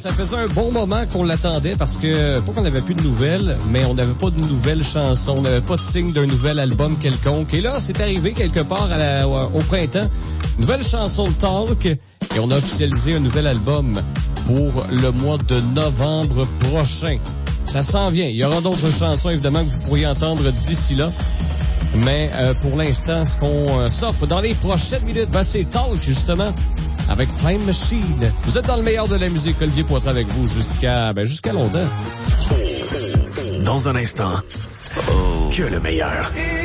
ça faisait un bon moment qu'on l'attendait parce que, pas qu'on n'avait plus de nouvelles, mais on n'avait pas de nouvelles chansons, on n'avait pas de signe d'un nouvel album quelconque. Et là, c'est arrivé quelque part au printemps. Nouvelle chanson de Talk et on a officialisé un nouvel album pour le mois de novembre prochain. Ça s'en vient. Il y aura d'autres chansons, évidemment, que vous pourriez entendre d'ici là. Mais pour l'instant, ce qu'on s'offre dans les prochaines minutes, c'est Talk, justement, avec Time Machine. Vous êtes dans le meilleur de la musique. Olivier Poitras avec vous jusqu'à longtemps. Dans un instant, que le meilleur.